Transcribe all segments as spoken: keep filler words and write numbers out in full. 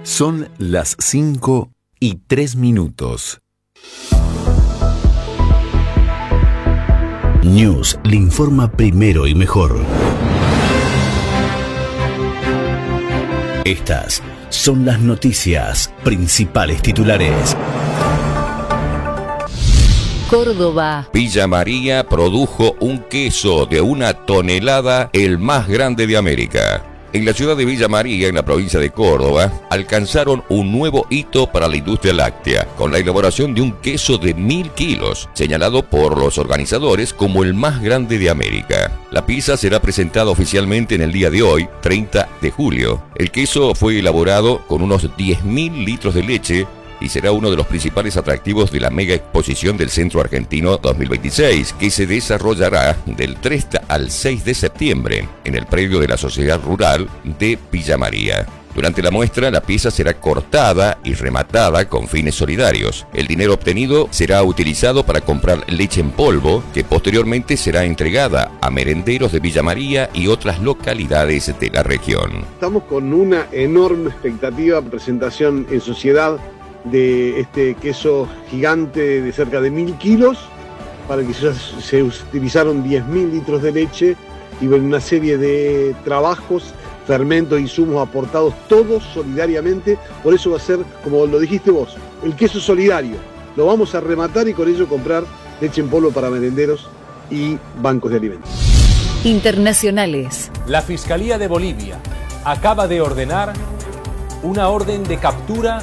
Son las cinco y tres minutos. News le informa primero y mejor. Estas son las noticias principales titulares. Córdoba. Villa María produjo un queso de una tonelada, el más grande de América. En la ciudad de Villa María, en la provincia de Córdoba, alcanzaron un nuevo hito para la industria láctea, con la elaboración de un queso de mil kilos, señalado por los organizadores como el más grande de América. La pieza será presentada oficialmente en el día de hoy, treinta de julio. El queso fue elaborado con unos diez mil litros de leche, y será uno de los principales atractivos de la mega exposición del Centro Argentino dos mil veintiséis, que se desarrollará del tres al seis de septiembre en el predio de la Sociedad Rural de Villa María. Durante la muestra, la pieza será cortada y rematada con fines solidarios. El dinero obtenido será utilizado para comprar leche en polvo, que posteriormente será entregada a merenderos de Villa María y otras localidades de la región. Estamos con una enorme expectativa, presentación en sociedad de este queso gigante de cerca de mil kilos, para el que se, se utilizaron diez mil litros de leche y una serie de trabajos, fermentos, insumos aportados, todos solidariamente. Por eso va a ser, como lo dijiste vos, el queso solidario. Lo vamos a rematar y con ello comprar leche en polvo para merenderos y bancos de alimentos. Internacionales. La Fiscalía de Bolivia acaba de ordenar una orden de captura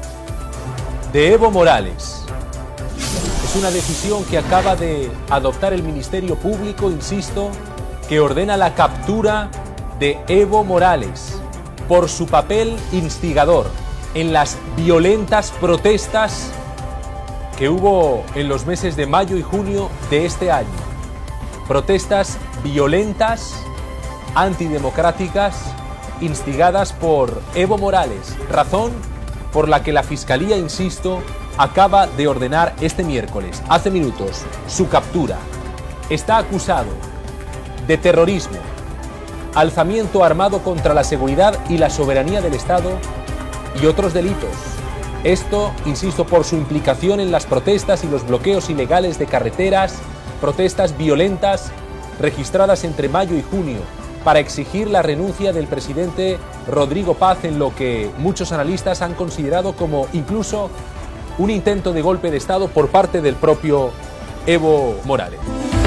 de Evo Morales. Es una decisión que acaba de adoptar el Ministerio Público, insisto, que ordena la captura de Evo Morales por su papel instigador en las violentas protestas que hubo en los meses de mayo y junio de este año. Protestas violentas, antidemocráticas, instigadas por Evo Morales, razón por la que la Fiscalía, insisto, acaba de ordenar este miércoles, hace minutos, su captura. Está acusado de terrorismo, alzamiento armado contra la seguridad y la soberanía del Estado y otros delitos. Esto, insisto, por su implicación en las protestas y los bloqueos ilegales de carreteras, protestas violentas registradas entre mayo y junio, para exigir la renuncia del presidente Rodrigo Paz en lo que muchos analistas han considerado como incluso un intento de golpe de Estado por parte del propio Evo Morales.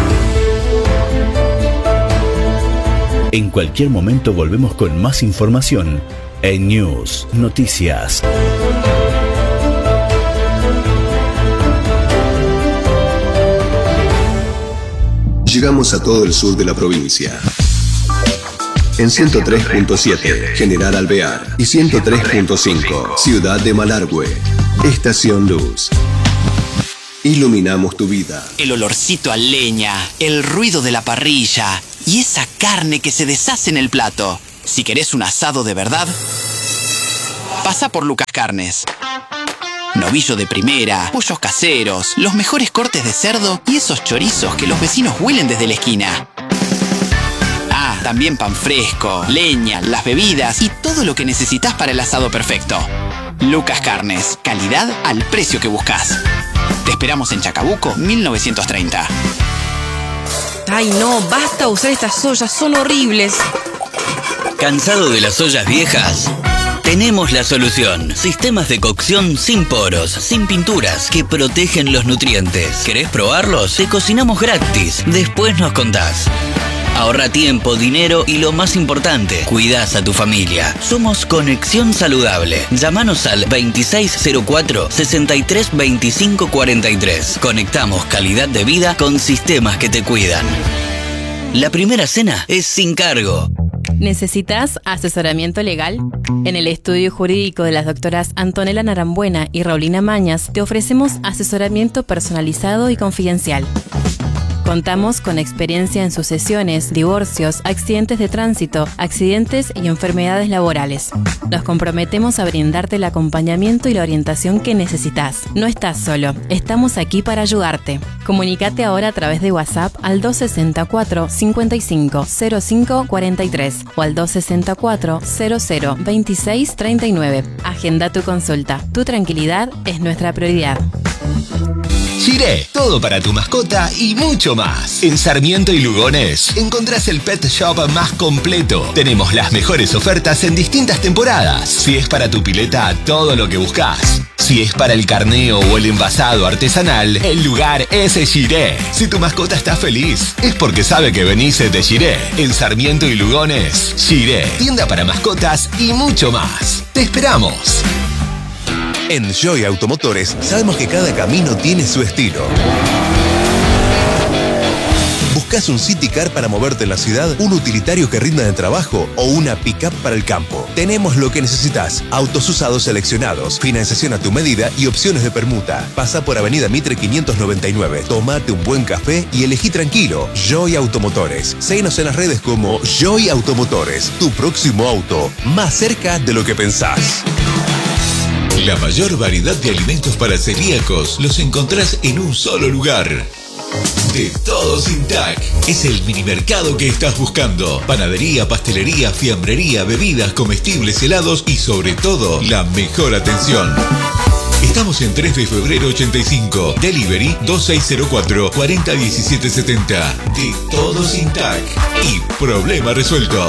En cualquier momento volvemos con más información en News Noticias. Llegamos a todo el sur de la provincia. En ciento tres punto siete, General Alvear, y ciento tres punto cinco, Ciudad de Malargüe. Estación Luz. Iluminamos tu vida. El olorcito a leña, el ruido de la parrilla y esa carne que se deshace en el plato. Si querés un asado de verdad, pasa por Lucas Carnes. Novillo de primera, pollos caseros, los mejores cortes de cerdo y esos chorizos que los vecinos huelen desde la esquina. También pan fresco, leña, las bebidas y todo lo que necesitas para el asado perfecto. Lucas Carnes, calidad al precio que buscas. Te esperamos en Chacabuco, mil novecientos treinta. Ay no, basta usar estas ollas, son horribles. ¿Cansado de las ollas viejas? Tenemos la solución. Sistemas de cocción sin poros, sin pinturas, que protegen los nutrientes. ¿Querés probarlos? Te cocinamos gratis. Después nos contás. Ahorra tiempo, dinero y lo más importante, cuidás a tu familia. Somos Conexión Saludable. Llámanos al veintiséis cero cuatro, sesenta y tres veinticinco cuarenta y tres. Conectamos calidad de vida con sistemas que te cuidan. La primera cena es sin cargo. ¿Necesitas asesoramiento legal? En el estudio jurídico de las doctoras Antonella Narambuena y Raulina Mañas te ofrecemos asesoramiento personalizado y confidencial. Contamos con experiencia en sucesiones, divorcios, accidentes de tránsito, accidentes y enfermedades laborales. Nos comprometemos a brindarte el acompañamiento y la orientación que necesitas. No estás solo, estamos aquí para ayudarte. Comunícate ahora a través de WhatsApp al dos sesenta y cuatro, cincuenta y cinco, cero cinco cuarenta y tres o al dos sesenta y cuatro, cero cero veintiséis treinta y nueve. Agenda tu consulta. Tu tranquilidad es nuestra prioridad. Giré, todo para tu mascota y mucho más. En Sarmiento y Lugones encontrás el pet shop más completo. Tenemos las mejores ofertas en distintas temporadas. Si es para tu pileta, todo lo que buscas. Si es para el carneo o el envasado artesanal, el lugar es Giré. Si tu mascota está feliz, es porque sabe que venís de Giré. En Sarmiento y Lugones, Giré, tienda para mascotas y mucho más. ¡Te esperamos! En Joy Automotores sabemos que cada camino tiene su estilo. ¿Buscas un City Car para moverte en la ciudad, un utilitario que rinda de trabajo o una pick-up para el campo? Tenemos lo que necesitas. Autos usados seleccionados, financiación a tu medida y opciones de permuta. Pasa por Avenida Mitre quinientos noventa y nueve. Tómate un buen café y elegí tranquilo. Joy Automotores. Síguenos en las redes como Joy Automotores. Tu próximo auto, más cerca de lo que pensás. La mayor variedad de alimentos para celíacos los encontrás en un solo lugar. De Todo Sin Tac. Es el mini mercado que estás buscando. Panadería, pastelería, fiambrería, bebidas, comestibles, helados y sobre todo, la mejor atención. Estamos en tres de febrero ochenta y cinco. Delivery dos seis cero cuatro, cuatro cero uno siete siete cero. De Todo Sin Tac. Y problema resuelto.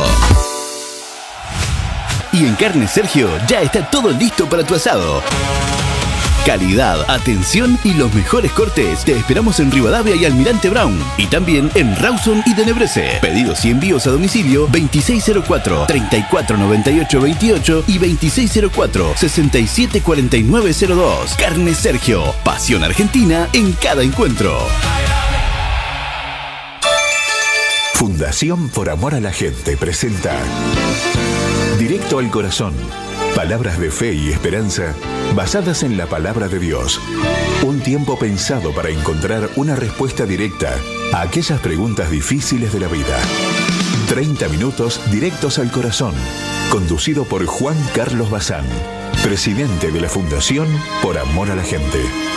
Y en Carnes Sergio ya está todo listo para tu asado. Calidad, atención y los mejores cortes. Te esperamos en Rivadavia y Almirante Brown. Y también en Rawson y Tenebrese. Pedidos y envíos a domicilio veintiséis cero cuatro, treinta y cuatro noventa y ocho veintiocho y veintiséis cero cuatro, sesenta y siete cuarenta y nueve cero dos. Carnes Sergio. Pasión argentina en cada encuentro. Fundación Por Amor a la Gente presenta Directo al Corazón. Palabras de fe y esperanza basadas en la palabra de Dios. Un tiempo pensado para encontrar una respuesta directa a aquellas preguntas difíciles de la vida. treinta minutos directos al corazón. Conducido por Juan Carlos Bazán, presidente de la Fundación Por Amor a la Gente.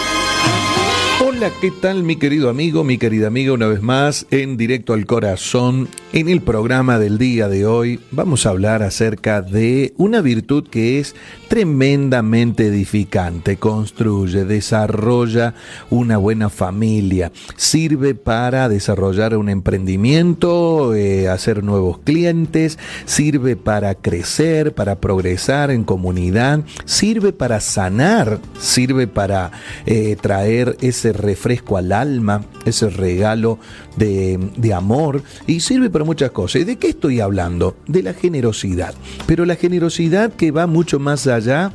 Hola, ¿qué tal mi querido amigo, mi querida amiga? Una vez más en Directo al Corazón. En el programa del día de hoy vamos a hablar acerca de una virtud que es tremendamente edificante. Construye, desarrolla una buena familia, sirve para desarrollar un emprendimiento, eh, hacer nuevos clientes, sirve para crecer, para progresar en comunidad, sirve para sanar, sirve para eh, traer ese refresco al alma, ese regalo de, de amor, y sirve para muchas cosas. ¿Y de qué estoy hablando? De la generosidad, pero la generosidad que va mucho más allá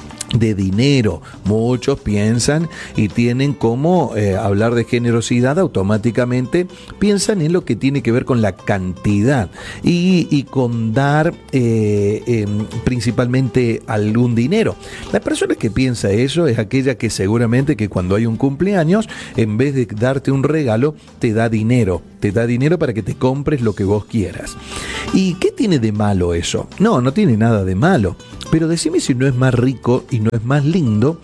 de dinero. Muchos piensan y tienen como eh, hablar de generosidad, automáticamente piensan en lo que tiene que ver con la cantidad y, y con dar eh, eh, principalmente algún dinero. La persona que piensa eso es aquella que seguramente que cuando hay un cumpleaños, en vez de darte un regalo, te da dinero. Te da dinero para que te compres lo que vos quieras. ¿Y qué tiene de malo eso? No, no tiene nada de malo. Pero decime si no es más rico y no es más lindo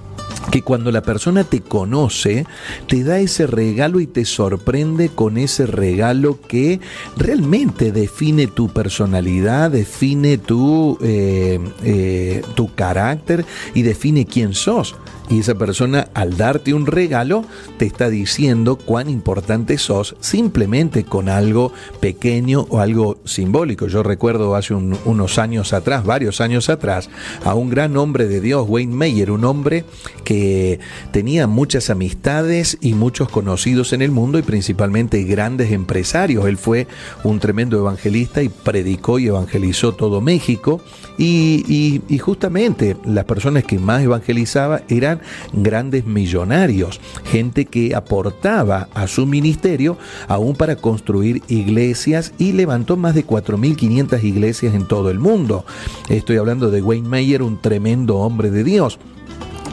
que cuando la persona te conoce, te da ese regalo y te sorprende con ese regalo que realmente define tu personalidad, define tu, eh, eh, tu carácter y define quién sos. Y esa persona, al darte un regalo, te está diciendo cuán importante sos, simplemente con algo pequeño o algo simbólico. Yo recuerdo hace un, unos años atrás, varios años atrás, a un gran hombre de Dios, Wayne Meyer, un hombre que tenía muchas amistades y muchos conocidos en el mundo y principalmente grandes empresarios. Él fue un tremendo evangelista y predicó y evangelizó todo México. Y, y, y justamente las personas que más evangelizaba eran grandes millonarios, gente que aportaba a su ministerio aún para construir iglesias, y levantó más de cuatro mil quinientas iglesias en todo el mundo. Estoy hablando de Wayne Meyer, un tremendo hombre de Dios.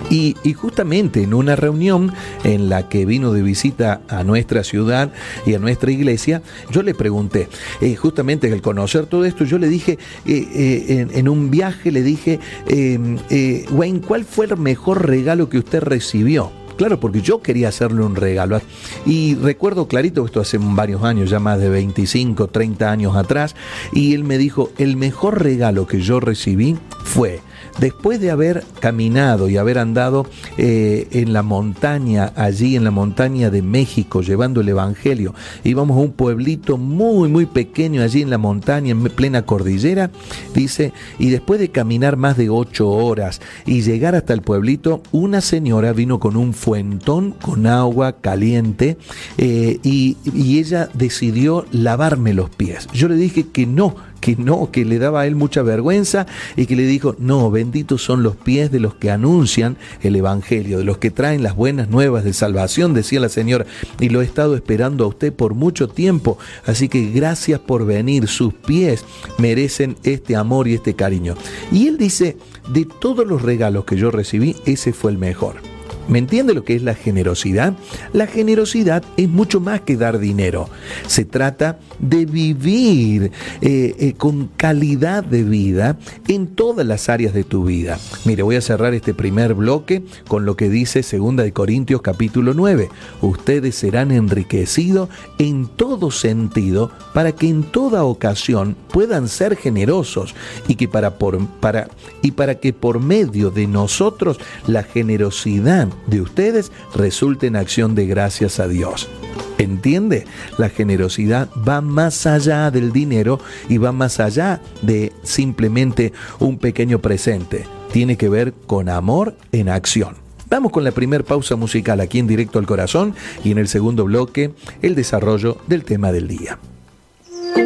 Y, y justamente en una reunión en la que vino de visita a nuestra ciudad y a nuestra iglesia, yo le pregunté, eh, justamente al conocer todo esto, yo le dije, eh, eh, en, en un viaje le dije, eh, eh, Wayne, ¿cuál fue el mejor regalo que usted recibió? Claro, porque yo quería hacerle un regalo. Y recuerdo clarito, esto hace varios años, ya más de veinticinco, treinta años atrás, y él me dijo, el mejor regalo que yo recibí fue, después de haber caminado y haber andado eh, en la montaña, allí en la montaña de México, llevando el Evangelio, íbamos a un pueblito muy, muy pequeño allí en la montaña, en plena cordillera, dice, y después de caminar más de ocho horas y llegar hasta el pueblito, una señora vino con un fuentón con agua caliente eh, y, y ella decidió lavarme los pies. Yo le dije que no, que no, que le daba a él mucha vergüenza y que le dijo, no, benditos son los pies de los que anuncian el Evangelio, de los que traen las buenas nuevas de salvación, decía la señora, y lo he estado esperando a usted por mucho tiempo, así que gracias por venir, sus pies merecen este amor y este cariño. Y él dice, de todos los regalos que yo recibí, ese fue el mejor. ¿Me entiende lo que es la generosidad? La generosidad es mucho más que dar dinero. Se trata de vivir eh, eh, con calidad de vida en todas las áreas de tu vida. Mire, voy a cerrar este primer bloque con lo que dice segunda de Corintios capítulo nueve. Ustedes serán enriquecidos en todo sentido para que en toda ocasión puedan ser generosos y que para, por, para, y para que por medio de nosotros la generosidad de ustedes resulte en acción de gracias a Dios. ¿Entiende? La generosidad va más allá del dinero y va más allá de simplemente un pequeño presente. Tiene que ver con amor en acción. Vamos con la primera pausa musical aquí en Directo al Corazón y en el segundo bloque el desarrollo del tema del día.